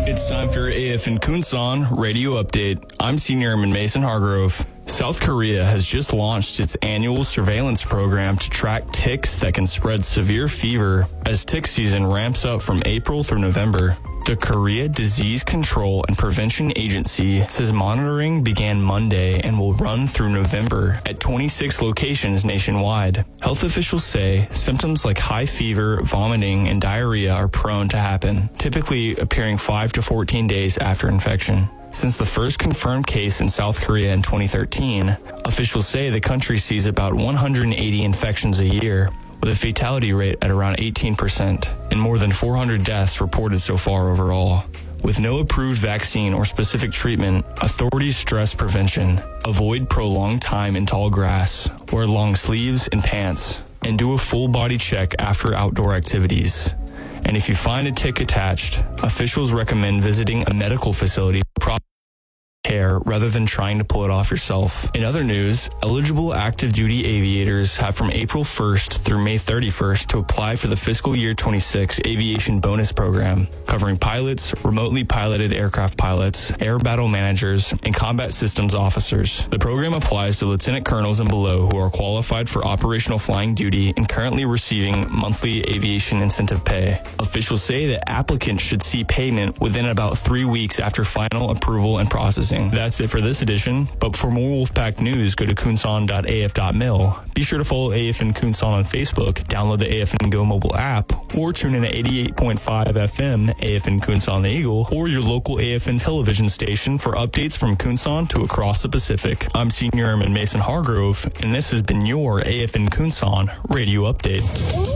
It's time for AFN Kunsan Radio Update. I'm Senior Airman Mason Hargrove. South Korea has just launched its annual surveillance program to track ticks that can spread severe fever as tick season ramps up from April through November. The Korea Disease Control and Prevention Agency says monitoring began Monday and will run through November at 26 locations nationwide. Health officials say symptoms like high fever, vomiting, and diarrhea are prone to happen, typically appearing 5 to 14 days after infection. Since the first confirmed case in South Korea in 2013, officials say the country sees about 180 infections a year, with a fatality rate at around 18%, and more than 400 deaths reported so far overall. With no approved vaccine or specific treatment, authorities stress prevention. Avoid prolonged time in tall grass, wear long sleeves and pants, and do a full body check after outdoor activities. And if you find a tick attached, officials recommend visiting a medical facility for proper care rather than trying to pull it off yourself. In other news, eligible active duty aviators have from April 1st through May 31st to apply for the fiscal year 26 aviation bonus program, covering pilots, remotely piloted aircraft pilots, air battle managers, and combat systems officers. The program applies to lieutenant colonels and below who are qualified for operational flying duty and currently receiving monthly aviation incentive pay. Officials say that applicants should see payment within about 3 weeks after final approval and processing. That's it for this edition, but for more Wolfpack news, go to kunsan.af.mil. Be sure to follow AFN Kunsan on Facebook, download the AFN Go mobile app, or tune in at 88.5 FM, AFN Kunsan the Eagle, or your local AFN television station for updates from Kunsan to across the Pacific. I'm Senior Airman Mason Hargrove, and this has been your AFN Kunsan Radio Update.